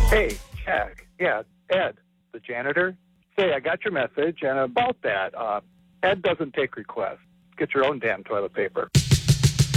Hey, Jack. Yeah, Ed, the janitor. Say, I got your message, and about that, Ed doesn't take requests. Get your own damn toilet paper.